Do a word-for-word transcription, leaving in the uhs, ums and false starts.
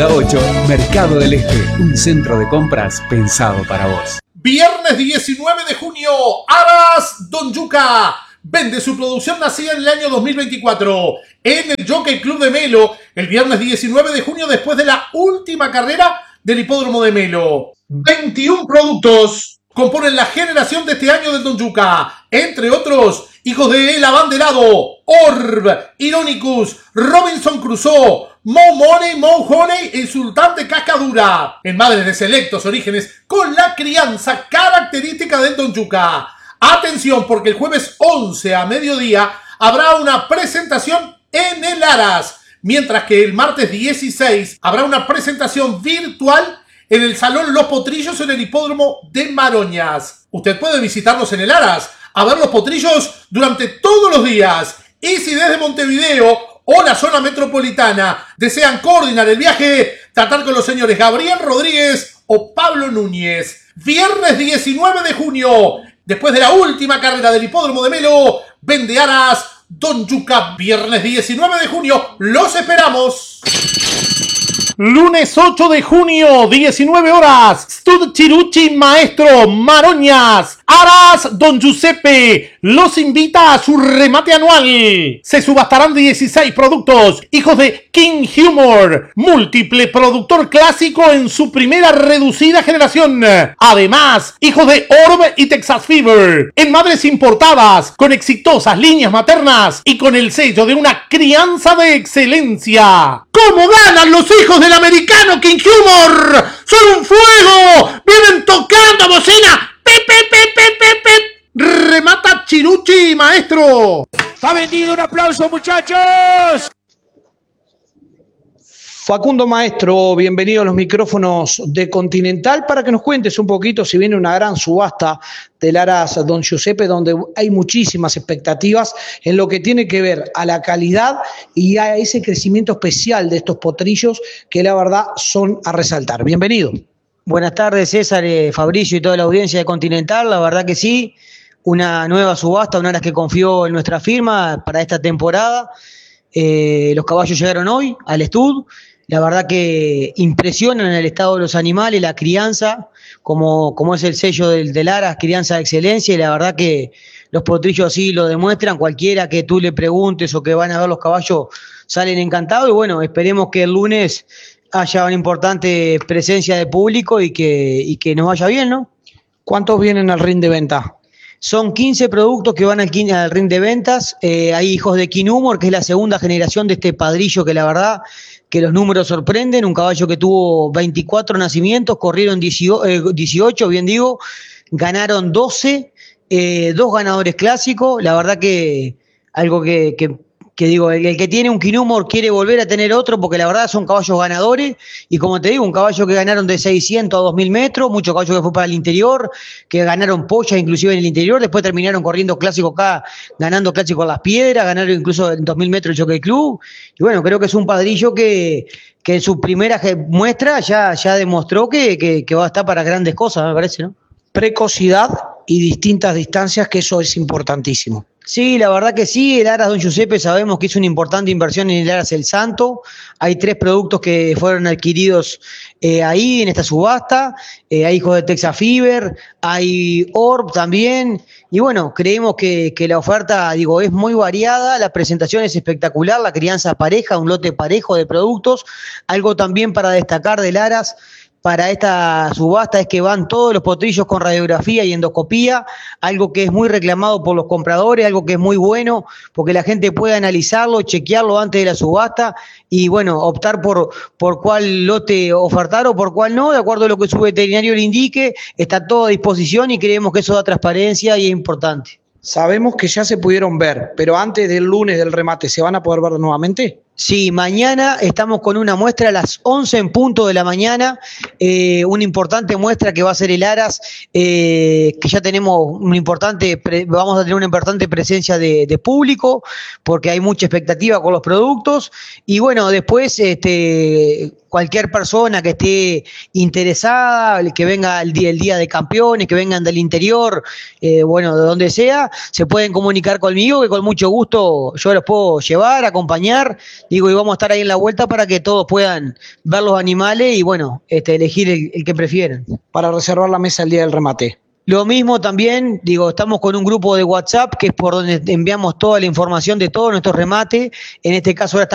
ocho, Mercado del Este, un centro de compras pensado para vos. Viernes diecinueve de junio, Aras Don Yuca vende su producción nacida en el año dos mil veinticuatro en el Jockey Club de Melo, el viernes diecinueve de junio, después de la última carrera del hipódromo de Melo. veintiún productos componen la generación de este año del Don Yuca, entre otros, hijos de El Abanderado, Orb, Ironicus, Robinson Crusoe, Mo Money, Mo Honey y Sultán de Cascadura, en madres de selectos orígenes con la crianza característica del Don Yuca. Atención, porque el jueves once a mediodía habrá una presentación en el Aras, mientras que el martes dieciséis habrá una presentación virtual en el Salón Los Potrillos en el hipódromo de Maroñas. Usted puede visitarnos en el Aras a ver los potrillos durante todos los días. Y si desde Montevideo o la zona metropolitana desean coordinar el viaje, tratar con los señores Gabriel Rodríguez o Pablo Núñez. Viernes diecinueve de junio, después de la última carrera del hipódromo de Melo, vende Aras Don Yuca. Viernes diecinueve de junio, los esperamos. Lunes ocho de junio, diecinueve horas, Stud Chiruchi Maestro Maroñas, Aras Don Giuseppe los invita a su remate anual. Se subastarán dieciséis productos, hijos de King Humor, múltiple productor clásico en su primera reducida generación. Además, hijos de Orb y Texas Fever, en madres importadas, con exitosas líneas maternas y con el sello de una crianza de excelencia. ¿Cómo ganan los hijos del americano King Humor? ¡Son un fuego! ¡Vienen tocando bocina! ¡Pip, pip, pip, pip, pip, pip! ¡Remata Chiruchi, maestro! ¡Está vendido! ¡Un aplauso, muchachos! Facundo Maestro, bienvenido a los micrófonos de Continental para que nos cuentes un poquito si viene una gran subasta del Aras Don Giuseppe, donde hay muchísimas expectativas en lo que tiene que ver a la calidad y a ese crecimiento especial de estos potrillos que la verdad son a resaltar. Bienvenido. Buenas tardes, César, eh, Fabricio y toda la audiencia de Continental. La verdad que sí, una nueva subasta, un Aras que confió en nuestra firma para esta temporada. Eh, los caballos llegaron hoy al Stud. La verdad que impresionan el estado de los animales, la crianza, como, como es el sello del, del Aras, crianza de excelencia, y la verdad que los potrillos así lo demuestran. Cualquiera que tú le preguntes o que van a ver los caballos salen encantados, y bueno, esperemos que el lunes haya una importante presencia de público y que, y que nos vaya bien, ¿no? ¿Cuántos vienen al ring de venta? Son quince productos que van al, al ring de ventas. Eh, hay hijos de King Humor, que es la segunda generación de este padrillo que la verdad que los números sorprenden. Un caballo que tuvo veinticuatro nacimientos, corrieron dieciocho, bien digo, ganaron doce, eh, dos ganadores clásicos. La verdad que algo que, que, que digo, el, el que tiene un King Humor quiere volver a tener otro, porque la verdad son caballos ganadores. Y como te digo, un caballo que ganaron de seiscientos a dos mil metros, muchos caballos que fue para el interior, que ganaron pollas inclusive en el interior, después terminaron corriendo clásico acá, ganando clásico en Las Piedras, ganaron incluso en dos mil metros el Jockey Club. Y bueno, creo que es un padrillo que, que en su primera muestra ya, ya demostró que, que, que va a estar para grandes cosas, me parece, ¿no? Precocidad y distintas distancias, que eso es importantísimo. Sí, la verdad que sí, el Aras Don Giuseppe sabemos que es una importante inversión en el Aras El Santo. Hay tres productos que fueron adquiridos eh, ahí en esta subasta. Eh, hay hijos de Texas Fever, hay Orb también. Y bueno, creemos que, que la oferta, digo, es muy variada, la presentación es espectacular, la crianza pareja, un lote parejo de productos. Algo también para destacar del Aras para esta subasta es que van todos los potrillos con radiografía y endoscopía, algo que es muy reclamado por los compradores, algo que es muy bueno, porque la gente puede analizarlo, chequearlo antes de la subasta y bueno, optar por, por cuál lote ofertar o por cuál no, de acuerdo a lo que su veterinario le indique. Está todo a disposición y creemos que eso da transparencia y es importante. Sabemos que ya se pudieron ver, pero antes del lunes del remate, ¿se van a poder ver nuevamente? Sí, mañana estamos con una muestra a las once en punto de la mañana, eh, una importante muestra que va a ser el Aras, eh, que ya tenemos una importante, pre, vamos a tener una importante presencia de, de público, porque hay mucha expectativa con los productos, y bueno, después este, cualquier persona que esté interesada, que venga el día, el día de campeones, que vengan del interior, eh, bueno, de donde sea, se pueden comunicar conmigo, que con mucho gusto yo los puedo llevar, acompañar. digo, y vamos a estar ahí en la vuelta para que todos puedan ver los animales y bueno, este, elegir el, el que prefieran. Para reservar la mesa el día del remate. Lo mismo también, digo, estamos con un grupo de WhatsApp que es por donde enviamos toda la información de todos nuestros remates. En este caso ahora estamos